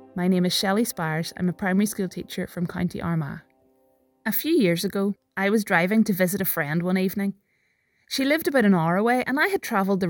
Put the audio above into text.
My name is Shelley Spires. I'm a primary school teacher from County Armagh. A few years ago, I was driving to visit a friend one evening. She lived about an hour away and I had travelled the